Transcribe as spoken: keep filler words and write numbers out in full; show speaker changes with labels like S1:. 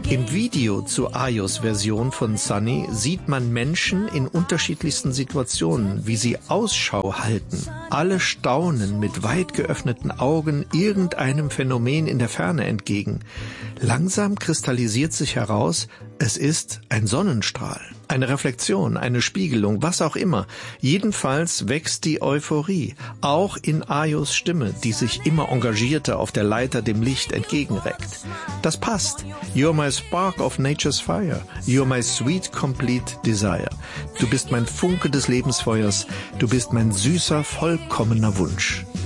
S1: Im Video zur Ayos-Version von Sunny sieht man Menschen in unterschiedlichsten Situationen, wie sie Ausschau halten. Alle staunen mit weit geöffneten Augen irgendeinem Phänomen in der Ferne entgegen. Langsam kristallisiert sich heraus, es ist ein Sonnenstrahl, eine Reflexion, eine Spiegelung, was auch immer. Jedenfalls wächst die Euphorie, auch in Ayos Stimme, die sich immer engagierter auf der Leiter dem Licht entgegenreckt. Das passt. You're my spark of nature's fire. You're my sweet complete desire. Du bist mein Funke des Lebensfeuers. Du bist mein süßer, vollkommener Wunsch.